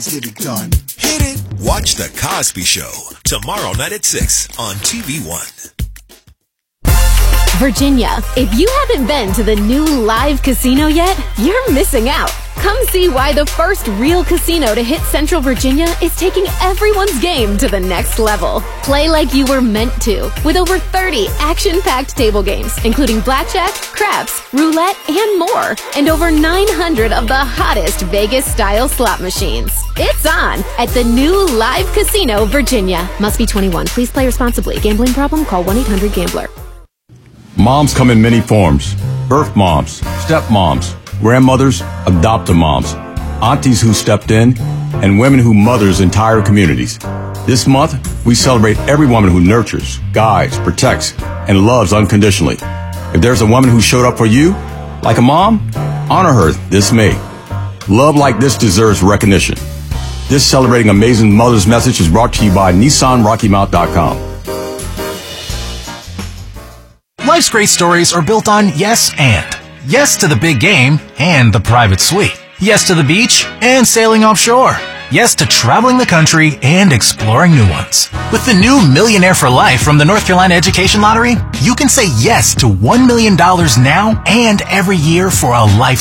Get it done. Hit it. Watch The Cosby Show tomorrow night at 6 on TV One. Virginia, if you haven't been to the new live casino yet, you're missing out. Come see why the first real casino to hit Central Virginia is taking everyone's game to the next level. Play like you were meant to, with over 30 action-packed table games, including blackjack, craps, roulette, and more, and over 900 of the hottest Vegas-style slot machines. It's on at the new Live Casino, Virginia. Must be 21. Please play responsibly. Gambling problem? Call 1-800-GAMBLER. Moms come in many forms. Birth moms, stepmoms, grandmothers, adoptive moms, aunties who stepped in, and women who mothers entire communities. This month, we celebrate every woman who nurtures, guides, protects, and loves unconditionally. If there's a woman who showed up for you, like a mom, honor her this May. Love like this deserves recognition. This Celebrating Amazing Mothers message is brought to you by NissanRockyMount.com. Life's great stories are built on yes and. Yes to the big game and the private suite. Yes to the beach and sailing offshore. Yes to traveling the country and exploring new ones. With the new Millionaire for Life from the North Carolina Education Lottery, you can say yes to $1 million now and every year for a life.